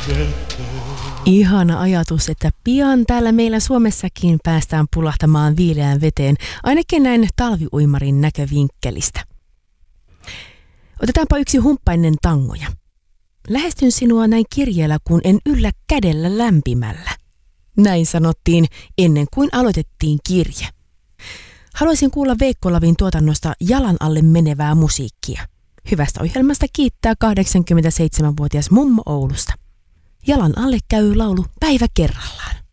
Ihana ajatus, että pian täällä meillä Suomessakin päästään pulahtamaan viileään veteen, ainakin näin talviuimarin näkövinkkelistä. Otetaanpa yksi humppainen tangoja. Lähestyn sinua näin kirjeellä, kun en yllä kädellä lämpimällä. Näin sanottiin ennen kuin aloitettiin kirje. Haluaisin kuulla Veikko Lavin tuotannosta jalan alle menevää musiikkia. Hyvästä ohjelmasta kiittää 87-vuotias mummo Oulusta. Jalan alle käy laulu päivä kerrallaan.